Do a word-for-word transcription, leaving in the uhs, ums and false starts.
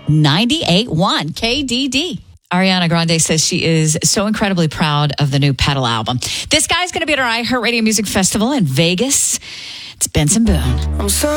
ninety-eight point one K D D. Ariana Grande says she is so incredibly proud of the new Petal album. This guy's going to be at our iHeartRadio Music Festival in Vegas. It's Benson Boone. I'm so